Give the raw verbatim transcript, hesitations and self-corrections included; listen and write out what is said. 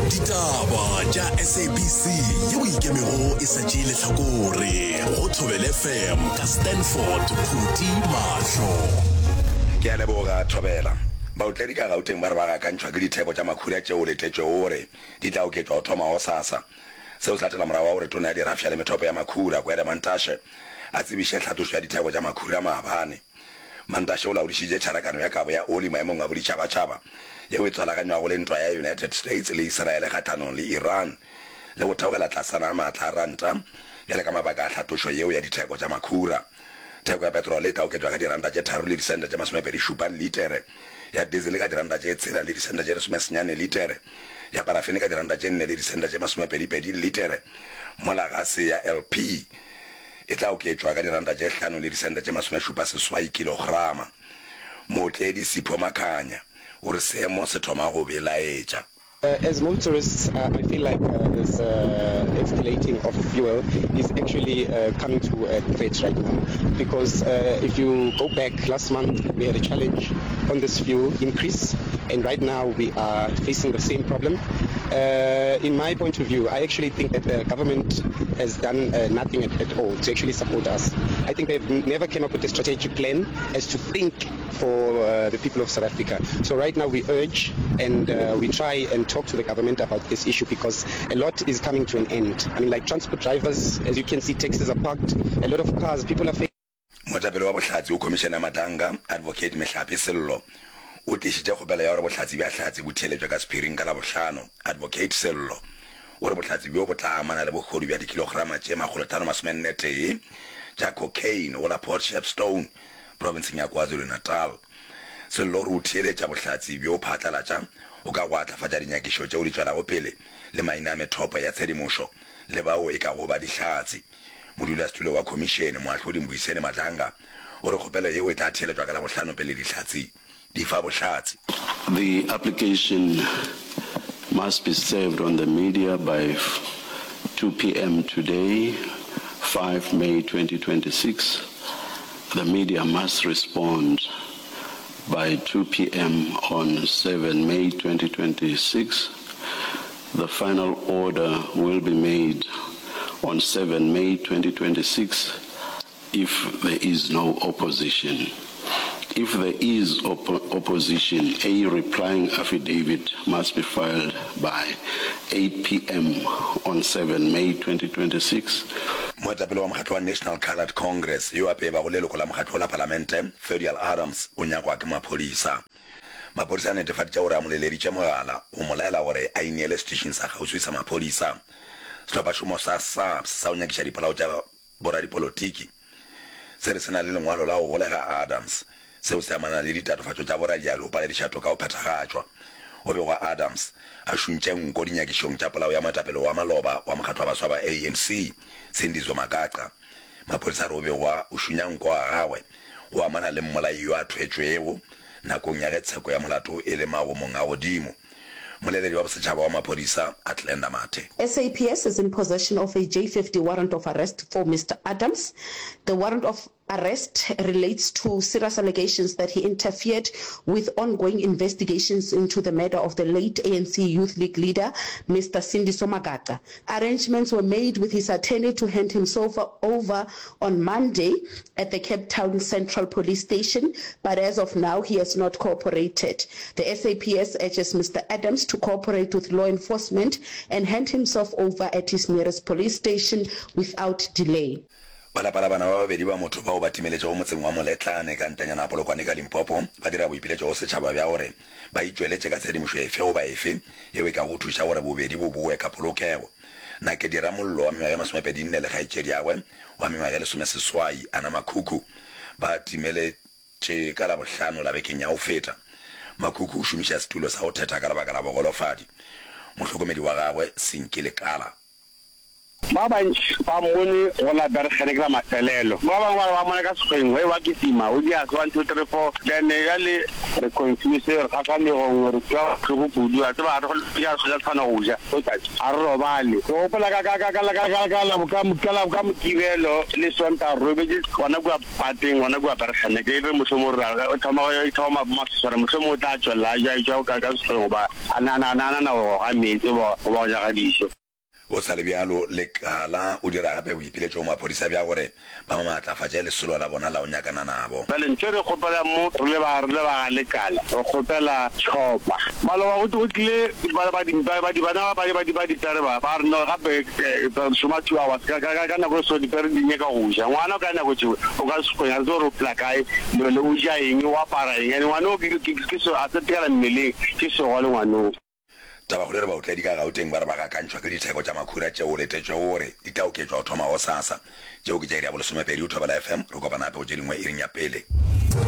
Ditaba tša S A B C yeo ikemego e satšile hlakore go Thobela F M ka Stanford Phuti Mahlo. Ke a leboga Thobela. Baotledi ka Gauteng ba re ba gakantšhwa ke ditheko tša makhura tšeo letetšwe gore di tla oketšwa go thoma go sasa. Seo se latela morago wa gore tona ya dirafša le methopo ya makhura Gwede Mantashe a tsebiše tlhatošo ya ditheko tša makhura maabane. Mantashe o laodišitše tšharakano ya kabo ya oli maemong a boditšhabatšhaba yeo e tswalakanywago le ntwa ya United States le Israel kgathanong le Iran le go theogela tlasana maatla a ranta bjale ka mabaka a tlhatošo yeo ya ditheko tša makhura. Theko ya petrol e tla oketšwa ka diranta tše tharo le disente tše masomepedi šupang litere, ya diesel ka diranta tše tshela le disente tše lesomesenyane litere, ya parafene ka diranta tše nne le disente tše masomepedipedi litere, mola gase ya L P e tla oketšwa ka diranta tše hlano le disente tše masomešupa seswai kilograma. Mootledi Sipho Makhanya gore seemo se thoma go belaetša. Uh, as motorists, uh, I feel like uh, this uh, escalating of fuel is actually uh, coming to a threat right now. Because uh, if you go back last month, we had a challenge on this fuel increase, and right now we are facing the same problem. Uh, in my point of view, I actually think that the government has done uh, nothing at, at all to actually support us. I think they've never came up with a strategic plan as to think for uh, the people of South Africa. So right now we urge and uh, we try and talk to the government about this issue because a lot is coming to an end. I mean, like transport drivers, as you can see, taxis are parked, a lot of cars, people are facing. Motapelo wa bohlatsi o Commissioner Matanga, Advocate Mehlapi Sello, o tlišitše kgopelo ya gore bohlatsi bja hlatsi bo theeletšwe ka sephiring ka la bohlano. Advocate Sello o re bohlatsi bjo bo tla amana le bogodu bja dikilograma tše makgolo hlano masomenne tee tša cocaine go la Port Shepstone provinceng ya KwaZulu Natal. Sello re o theeletša bohlatsi bjo phatlalatša o ka go atlafatša dinyakišo tšeo di tšwelago pele le maina a methopo ya tshedimošo le bao e ka go ba dihlatsi. Modulasetulo wa Commission Moahlodi Mbuyiseni Matanga o re kgopelo yeo e tla theeletšwa ka la bohlano pele dihlatsi di fa bohlatsi. The application must be served on the media by two p m today, five May twenty twenty-six. The media must respond by two p m on seven May twenty twenty-six. The final order will be made on seven May twenty twenty-six if there is no opposition. If there is op- opposition, a replying affidavit must be filed by eight p m on seven May twenty twenty-six. Moetapele wa mokgatlo wa National Coloured Congress yo a peba go leloko la mokgatlo la Palamente Federal Adams o nyakwa ke maphodisa. Maphodisa a netefaditše gore a moleleditše mogala o mo laela gore a ineele station sa kgauswi sa maphodisa. Sehlophašomo sa SAPS sa o nyakiša dipolao tša boradipolotiki se re se na le lengwalo la go golega Adams seo se amana le ditatofatšo tša boradialo pa le dišato ka go phethagatšwa. O be wa Adams a šuntše nko dinyakišong tša polao ya moetapele wa maloba wa mokgatlo wa baswa ba A N C Sendizo Makaqa. Maphodisa re o be wa o šunya nko wa gagwe go amana le mmolai yo a thwetšwego nakong ya ge tsheko ya molato e le maemong a godimo. Moleledi wa bosetšhaba wa maphodisa Atlenda Mathe. S A P S is in possession of a J fifty warrant of arrest for Mister Adams. The warrant of arrest relates to serious allegations that he interfered with ongoing investigations into the murder of the late A N C Youth League leader, Mister Sendizo Makaqa. Arrangements were made with his attorney to hand himself over on Monday at the Cape Town Central Police Station, but as of now, he has not cooperated. The S A P S urges Mister Adams to cooperate with law enforcement and hand himself over at his nearest police station without delay. Balapala bana ba babedi ba motho bao ba timeletše go motseng wa Moletlane ka ntanyana a Polokwane ka Limpopo ba dira boipiletšo go setšhaba bja gore ba itšweletše ka tshedimošo efe goba efe yeo e ka go thuša gore bobedi bo boe ka polokego. Nakedi Ramollo wa mengwaga ye masomepedi nne le kgaetšedi yagwe wa mengwaga ye lesomeseswai Ana Makhukhu ba timeletše ka la bohlano la bekeng ya go feta. Makhukhu o šomiša setulo sa go thetha ka lebaka la bogolofadi. Mohlokomedi wa gagwe Senkile Kala ba bantši ba mmone go la Bergene ke la mafelelo ba bangwe ba mmone ka sekgweng wa ke tima o di a one two three four then ya le re confuse re ka ka megong re twa go budu a tsaba re go ya se tshwana go ja o tati a re robale go pola ka ka ka ka ka ka la ka mukala ka mukivelo le sonta robeji bona go pateng bona go Bergene ke re mosomo ra o thoma o thoma masore mosomo o tla tswela ja ja ka ka sekgweng ba anana anana na go ga metsi ba ba ja ga diso o sa le bjalo le kala o dira gape o ipiletšo maphodisa bja gore ba maatlafatša lesolo la bona la o nyakana nabo bale ntse re kgopela mo re le ba re le ba le kala re kgopela chopa malo wa go tlile ba ba di ba di bana ba ba di ba di tare ba ba re no gape soma two hours ka ka ka na go so di pere di nyeka go ja ngwana ka na go tšwe o ka se kgonya zo ro plakae le le o ja eng wa para eng ngwana o ke ke so a tsetela mmele ke so go le ngwana taba go le re ba utledi ka gauteng ba re ba ka kantšhwa ke ditheko tša makhura tšeo letetswe gore di taoketšwa go thoma go sasa tšeo ke tša iri ya bolesomepedi o thobela F M re kopana gape go tše dingwe iring ya pele.